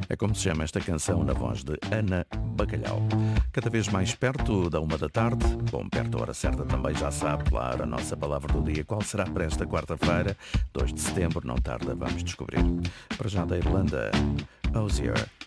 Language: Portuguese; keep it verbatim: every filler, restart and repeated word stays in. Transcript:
É como se chama esta canção na voz de Ana Bacalhau. Cada vez mais perto da uma da tarde, bom, perto da hora certa também já sabe, claro, a nossa palavra do dia. Qual será para esta quarta-feira, dois de setembro, não tarda, vamos descobrir. Para já da Irlanda, Osier.